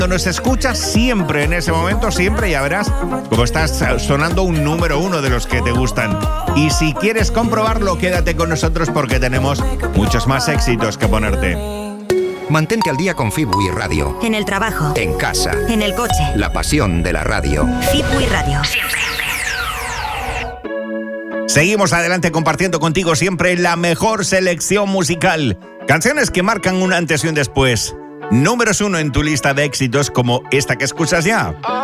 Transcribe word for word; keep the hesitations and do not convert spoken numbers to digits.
nos escuchas siempre, en ese momento, siempre, ya verás como estás sonando un número uno de los que te gustan. Y si quieres comprobarlo, quédate con nosotros porque tenemos muchos más éxitos que ponerte. Mantente al día con Fibui Radio. En el trabajo. En casa. En el coche. La pasión de la radio. Fibui Radio. Siempre. Seguimos adelante compartiendo contigo siempre la mejor selección musical. Canciones que marcan un antes y un después. Números uno en tu lista de éxitos como esta que escuchas ya.